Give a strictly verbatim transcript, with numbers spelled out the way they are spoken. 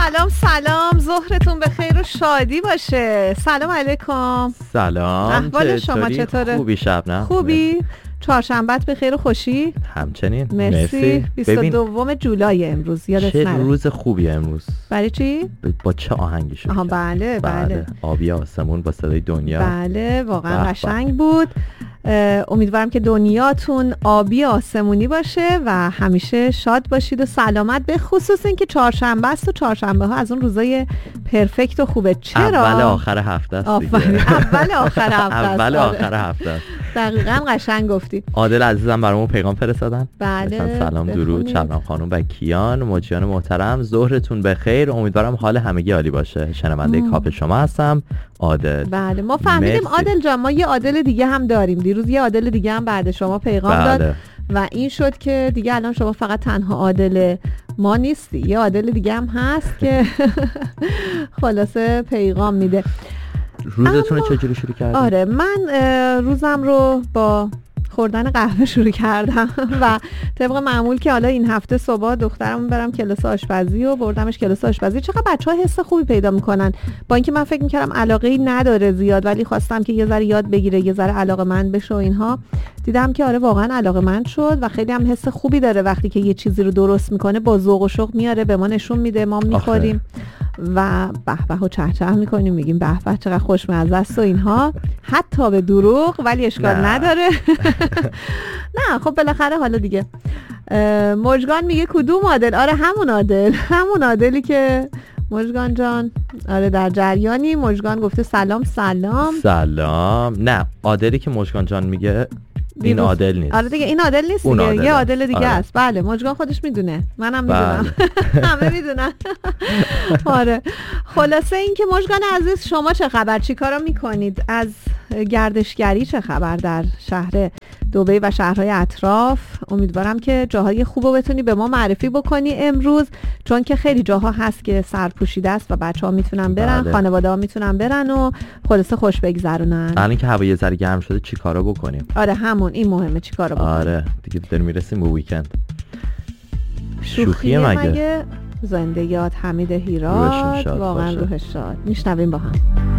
سلام سلام، ظهرتون به خیر و شادی باشه. سلام علیکم. سلام، احوال شما چطوره؟ خوبی شبنم؟ خوبی؟ چهارشنبهت به خیر و خوشی؟ همچنین. مرسی, مرسی. بیست و دو جولای امروز، یادت چه نره. روز خوبی امروز. برای چی؟ با چه آهنگی شد؟ آها بله بله, بله. آبی آسمون با صدای دنیا. بله واقعا قشنگ بود. امیدوارم که دنیاتون آبی آسمونی باشه و همیشه شاد باشید و سلامت، به خصوص این که چهارشنبه است و چهارشنبه ها از اون روزای پرفکت و خوبه. چرا؟ اول آخر هفته است دیگه. اول آخر هفته است. اول آخر هفته است. دقیقاً قشنگ گفتی. عادل عزیزم برامون پیغام فرستادن. بله. سلام درود شبنم خانم و کیان مجریان محترم، ظهرتون بخیر. امیدوارم حال همگی عالی باشه. شنونده کاپ شما هستم، عادل. بله ما فهمیدیم عادل جان، ما یه عادل دیگه هم داریم. دیروز یه عادل دیگه هم بعد شما پیغام بله. داد و این شد که دیگه الان شما فقط تنها عادل ما نیستی، یه عادل دیگه هم هست که خلاصه پیغام میده. روزتون رو چجوری شروع کردید؟ آره من روزم رو با خوردن قهوه شروع کردم و طبق معمول که حالا این هفته صبح دخترمون برم کلاس آشپزی و بردمش کلاس آشپزی. چقدر بچه‌ها حس خوبی پیدا میکنن، با اینکه من فکر میکردم علاقه‌ای نداره زیاد، ولی خواستم که یه ذره یاد بگیره، یه ذره علاقه‌مند بشه و اینها. دیدم که آره واقعا علاقه‌مند شد و خیلی هم حس خوبی داره وقتی که یه چیزی رو درست میکنه، با ذوق و شوق میاره به ما نشون میده، ما میخوریم و به به و چه چه میکنیم، میگیم به به چقدر خوشمزه است و اینها، حتی به دروغ، ولی اشکال نه. نداره. نه خب بالاخره حالا دیگه. مژگان میگه کدوم عادل؟ آره همون عادل، همون عادلی که مژگان جان آره در جریانی. مژگان گفته سلام سلام سلام. نه عادلی که مژگان جان میگه این عادل نیست. آره دیگه این عادل نیست دیگه، یه عادل دیگه است. آره. بله مژگان خودش میدونه، منم میدونم. بله. همه میدونن. آره خلاصه این که مژگان عزیز شما چه خبر؟ چی کارا میکنید؟ از گردشگری چه خبر در شهر دبی و شهرهای اطراف؟ امیدوارم که جاهای خوبو بتونی به ما معرفی بکنی امروز، چون که خیلی جاها هست که سرپوشیده است و بچه‌ها میتونن برن، بله. خانواده‌ها میتونن برن و خلاصه خوش بگذرونن. الان که هوا یه ذره گرم شده چی کارا بکنیم؟ آره همون این مهمه، چی کارا بکنیم. آره دیگه داریم میرسیم به ویکند. شوخیه مگه؟ زنده یاد حمید هیراد، واقعا روحش شاد. میشنویم با هم.